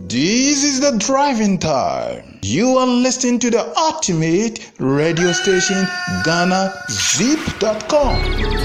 This is the driving time. You are listening to the ultimate radio station, GhanaZip.com.